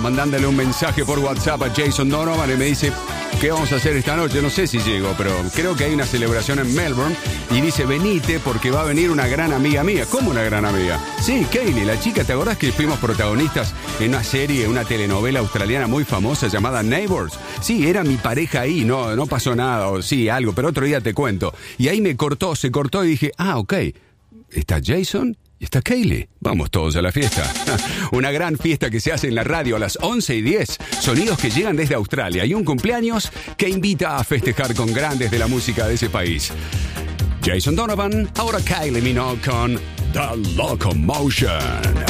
mandándole un mensaje por WhatsApp a Jason Donovan y me dice, ¿qué vamos a hacer esta noche? No sé si llego, pero creo que hay una celebración en Melbourne y dice, venite porque va a venir una gran amiga mía. ¿Cómo una gran amiga? Sí, Kaylee, la chica, ¿te acordás que fuimos protagonistas en una serie, una telenovela australiana muy famosa llamada Neighbours? Sí, era mi pareja ahí, no pasó nada, o sí, algo, pero otro día te cuento. Y ahí se cortó y dije, ok, está Jason y está Kaylee. Vamos todos a la fiesta. Una gran fiesta que se hace en la radio a las 11:10. Sonidos que llegan desde Australia y un cumpleaños que invita a festejar con grandes de la música de ese país. Jason Donovan, ahora Kylie Minogue con The Locomotion.